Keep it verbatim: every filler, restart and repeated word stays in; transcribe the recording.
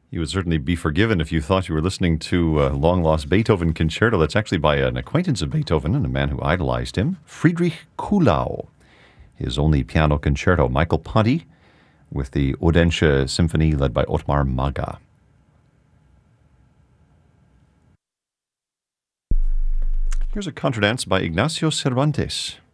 You would certainly be forgiven if you thought you were listening to a long-lost Beethoven concerto. That's actually by an acquaintance of Beethoven and a man who idolized him, Friedrich Kuhlau. His only piano concerto, Michael Ponti, with the Odensche Symphony led by Ottmar Maga. Here's a contradance by Ignacio Cervantes.